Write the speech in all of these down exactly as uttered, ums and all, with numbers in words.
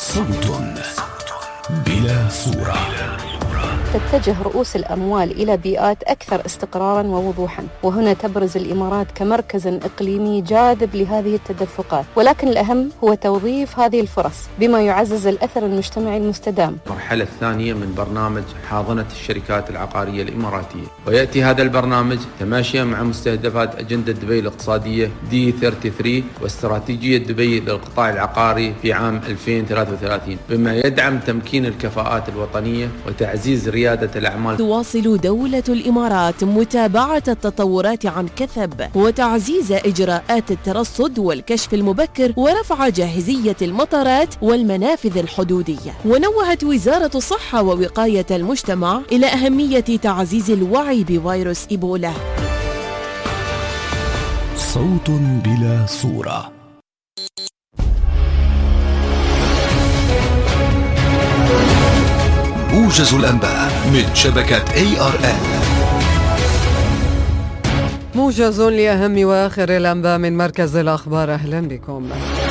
صوت بلا صورة. تتجه رؤوس الأموال إلى بيئات أكثر استقراراً ووضوحاً، وهنا تبرز الإمارات كمركز إقليمي جاذب لهذه التدفقات، ولكن الأهم هو توظيف هذه الفرص بما يعزز الأثر المجتمعي المستدام. المرحلة الثانية من برنامج حاضنة الشركات العقارية الإماراتية، ويأتي هذا البرنامج تماشيا مع مستهدفات أجندة دبي الاقتصادية دي ثلاثة وثلاثين واستراتيجية دبي للقطاع العقاري في عام ألفين وثلاثة وثلاثين، بما يدعم تمكين الكفاءات الوطنية وتعزيز ريادة الأعمال. تواصل دولة الإمارات متابعة التطورات عن كثب وتعزيز إجراءات الترصد والكشف المبكر ورفع جاهزية المطارات والمنافذ الحدودية. ونوهت وزارة الصحة ووقاية المجتمع إلى أهمية تعزيز الوعي بفيروس إيبولا. صوت بلا صورة. موجز الأنباء من شبكة إيه آر إل. موجز لأهم وآخر الأنباء من مركز الأخبار. أهلا بكم.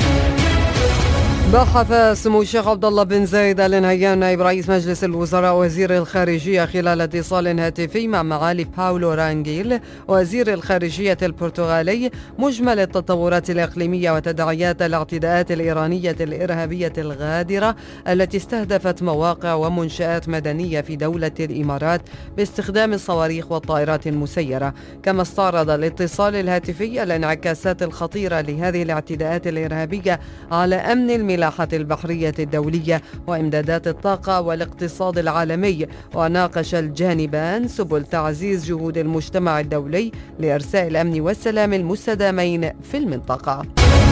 بحث سمو الشيخ عبد الله بن زايد آل نهيان نائب رئيس مجلس الوزراء وزير الخارجية خلال اتصال هاتفي مع معالي باولو رانغيل وزير الخارجية البرتغالي مجمل التطورات الإقليمية وتداعيات الاعتداءات الإيرانية الإرهابية الغادرة التي استهدفت مواقع ومنشآت مدنية في دولة الإمارات باستخدام الصواريخ والطائرات المسيرة. كما استعرض الاتصال الهاتفي الانعكاسات الخطيرة لهذه الاعتداءات الإرهابية على أمن الملاحة البحرية الدولية وإمدادات الطاقة والاقتصاد العالمي. وناقش الجانبان سبل تعزيز جهود المجتمع الدولي لإرساء الأمن والسلام المستدامين في المنطقة.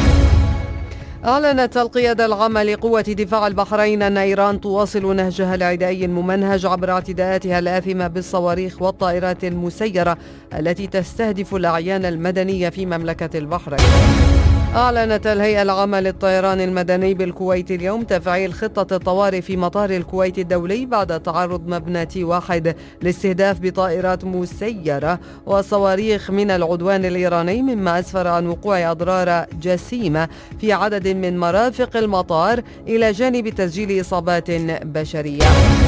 أعلنت القيادة العامة لقوة دفاع البحرين أن إيران تواصل نهجها العدائي الممنهج عبر اعتداءاتها الآثمة بالصواريخ والطائرات المسيرة التي تستهدف الأعيان المدنية في مملكة البحرين. أعلنت الهيئة العامة للطيران المدني بالكويت اليوم تفعيل خطة الطوارئ في مطار الكويت الدولي بعد تعرض مبنى تي واحد لاستهداف بطائرات مسيرة وصواريخ من العدوان الإيراني، مما أسفر عن وقوع أضرار جسيمة في عدد من مرافق المطار إلى جانب تسجيل إصابات بشرية.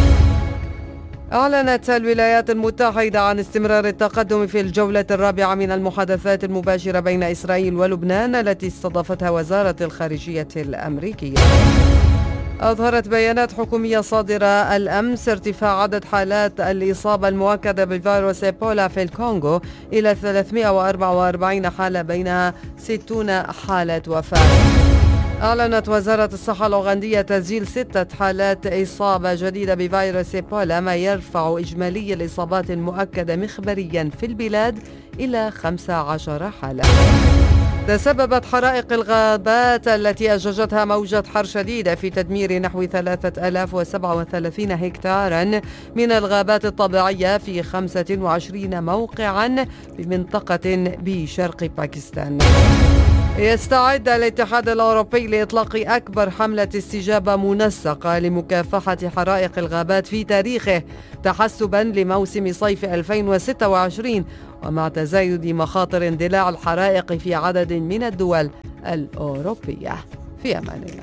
أعلنت الولايات المتحدة عن استمرار التقدم في الجولة الرابعة من المحادثات المباشرة بين إسرائيل ولبنان التي استضافتها وزارة الخارجية الأمريكية. أظهرت بيانات حكومية صادرة الأمس ارتفاع عدد حالات الإصابة المؤكدة بفيروس إيبولا في الكونغو إلى ثلاثمائة وأربعة وأربعين حالة، بينها ستون حالة وفاة. أعلنت وزارة الصحة الأوغندية تسجيل ستة حالات إصابة جديدة بفيروس إيبولا، ما يرفع إجمالي الإصابات المؤكدة مخبريا في البلاد إلى خمسة عشر حالة. تسببت حرائق الغابات التي أججتها موجة حر شديدة في تدمير نحو ثلاثة آلاف وسبعة وثلاثين هكتارا من الغابات الطبيعية في خمسة وعشرين موقعا بمنطقة بشرق باكستان. يستعد الاتحاد الأوروبي لإطلاق أكبر حملة استجابة منسقة لمكافحة حرائق الغابات في تاريخه تحسبا لموسم صيف ألفين وستة وعشرين، ومع تزايد مخاطر اندلاع الحرائق في عدد من الدول الأوروبية. في أمان الله.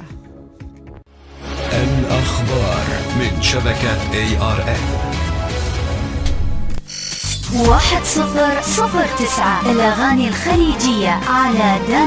الأخبار من شبكة إيه آر إل. واحد صفر صفر تسعة الأغاني الخليجية على دان.